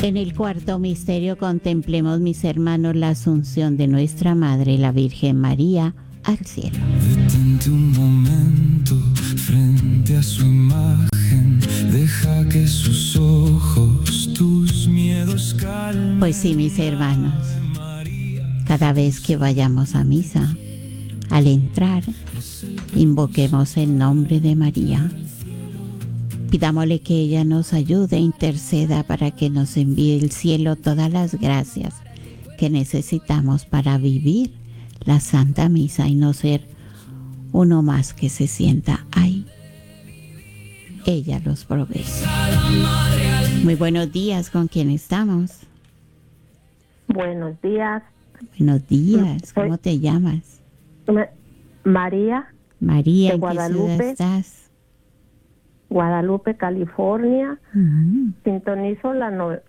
En el cuarto misterio contemplemos, mis hermanos, la asunción de nuestra Madre, la Virgen María, al cielo. Detente un momento frente a su imagen, deja que sus ojos tus miedos calmen. Pues sí, mis hermanos, cada vez que vayamos a misa, al entrar, invoquemos el nombre de María. Pidámosle que ella nos ayude, interceda para que nos envíe el cielo todas las gracias que necesitamos para vivir la Santa Misa y no ser uno más que se sienta ahí. Ella los provee. Muy buenos días, ¿con quién estamos? Buenos días. Buenos días, ¿cómo te llamas? María. María, de ¿en Guadalupe. qué ciudad estás? Guadalupe, California. Sintonizo la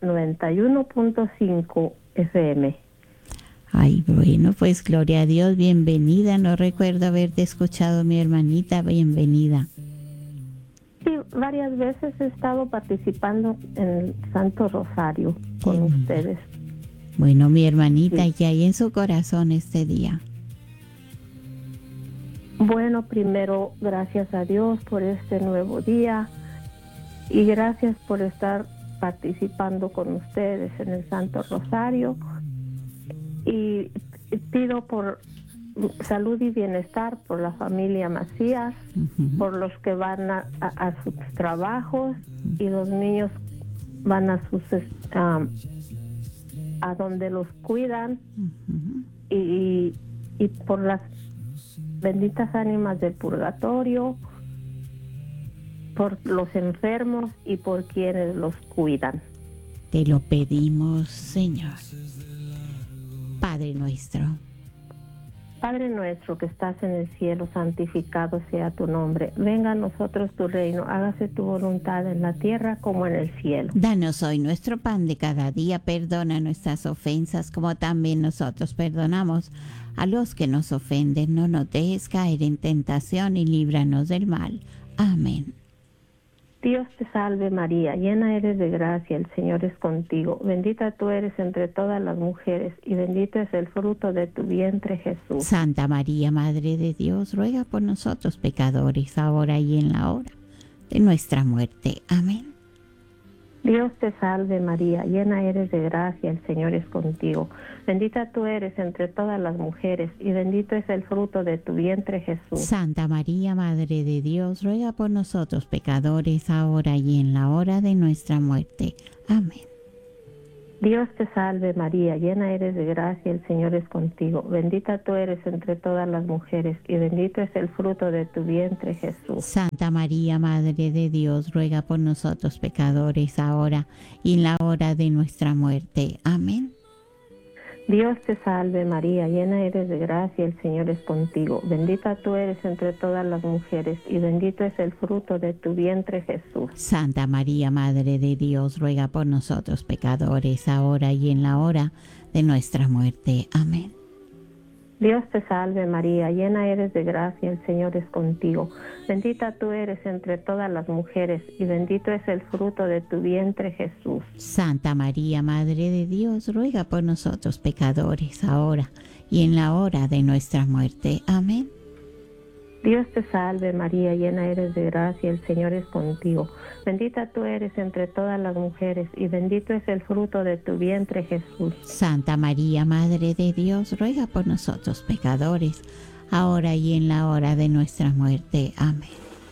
91.5 FM. Ay, bueno, pues gloria a Dios, bienvenida. No recuerdo haberte escuchado, mi hermanita, bienvenida. Sí, varias veces he estado participando en el Santo Rosario con ustedes. Bueno, mi hermanita, Sí. ¿y qué hay en su corazón este día? Bueno, primero, gracias a Dios por este nuevo día y gracias por estar participando con ustedes en el Santo Rosario. Y pido por salud y bienestar por la familia Macías, por los que van a sus trabajos y los niños van a sus a donde los cuidan, y por las benditas ánimas del purgatorio, por los enfermos y por quienes los cuidan. Te lo pedimos, Señor. Padre nuestro. Padre nuestro que estás en el cielo, santificado sea tu nombre. Venga a nosotros tu reino, hágase tu voluntad en la tierra como en el cielo. Danos hoy nuestro pan de cada día, perdona nuestras ofensas como también nosotros perdonamos a los que nos ofenden. No nos dejes caer en tentación y líbranos del mal. Amén. Dios te salve María, llena eres de gracia, el Señor es contigo. Bendita tú eres entre todas las mujeres y bendito es el fruto de tu vientre, Jesús. Santa María, Madre de Dios, ruega por nosotros pecadores, ahora y en la hora de nuestra muerte. Amén. Dios te salve María, llena eres de gracia, el Señor es contigo. Bendita tú eres entre todas las mujeres y bendito es el fruto de tu vientre, Jesús. Santa María, Madre de Dios, ruega por nosotros pecadores, ahora y en la hora de nuestra muerte. Amén. Dios te salve María, llena eres de gracia, el Señor es contigo. Bendita tú eres entre todas las mujeres y bendito es el fruto de tu vientre, Jesús. Santa María, Madre de Dios, ruega por nosotros pecadores, ahora y en la hora de nuestra muerte. Amén. Dios te salve María, llena eres de gracia, el Señor es contigo. Bendita tú eres entre todas las mujeres y bendito es el fruto de tu vientre, Jesús. Santa María, Madre de Dios, ruega por nosotros pecadores, ahora y en la hora de nuestra muerte. Amén. Dios te salve María, llena eres de gracia, el Señor es contigo. Bendita tú eres entre todas las mujeres y bendito es el fruto de tu vientre, Jesús. Santa María, Madre de Dios, ruega por nosotros pecadores, ahora y en la hora de nuestra muerte. Amén. Dios te salve María, llena eres de gracia, el Señor es contigo. Bendita tú eres entre todas las mujeres y bendito es el fruto de tu vientre, Jesús. Santa María, Madre de Dios, ruega por nosotros pecadores, ahora y en la hora de nuestra muerte. Amén.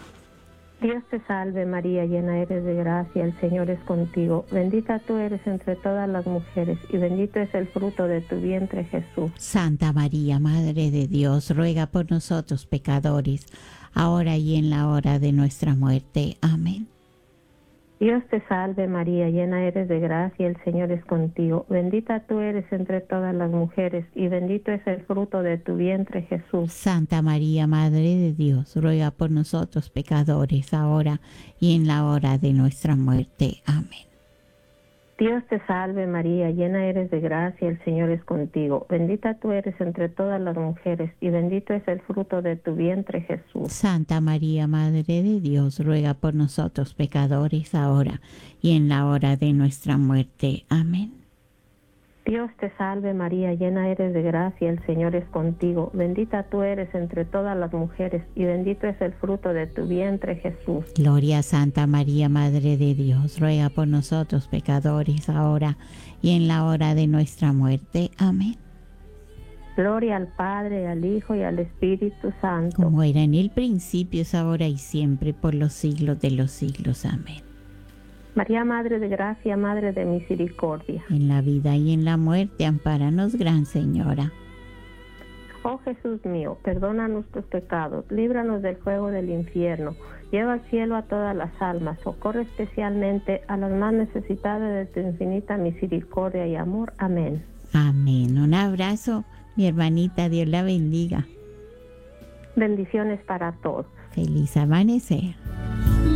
Dios te salve María, llena eres de gracia, el Señor es contigo. Bendita tú eres entre todas las mujeres y bendito es el fruto de tu vientre, Jesús. Santa María, Madre de Dios, ruega por nosotros pecadores, ahora y en la hora de nuestra muerte. Amén. Dios te salve María, llena eres de gracia, el Señor es contigo. Bendita tú eres entre todas las mujeres y bendito es el fruto de tu vientre, Jesús. Santa María, Madre de Dios, ruega por nosotros pecadores, ahora y en la hora de nuestra muerte. Amén. Dios te salve María, llena eres de gracia, el Señor es contigo. Bendita tú eres entre todas las mujeres y bendito es el fruto de tu vientre Jesús. Santa María, Madre de Dios, ruega por nosotros pecadores, ahora y en la hora de nuestra muerte. Amén. Dios te salve María, llena eres de gracia, el Señor es contigo. Bendita tú eres entre todas las mujeres y bendito es el fruto de tu vientre Jesús. Gloria a Santa María, Madre de Dios, ruega por nosotros pecadores, ahora y en la hora de nuestra muerte. Amén. Gloria al Padre, al Hijo y al Espíritu Santo. Como era en el principio, es ahora y siempre, por los siglos de los siglos. Amén. María, Madre de Gracia, Madre de Misericordia. En la vida y en la muerte, ampáranos, Gran Señora. Oh Jesús mío, perdona nuestros pecados, líbranos del fuego del infierno, lleva al cielo a todas las almas, socorre especialmente a las más necesitadas de tu infinita misericordia y amor. Amén. Amén. Un abrazo, mi hermanita, Dios la bendiga. Bendiciones para todos. Feliz amanecer.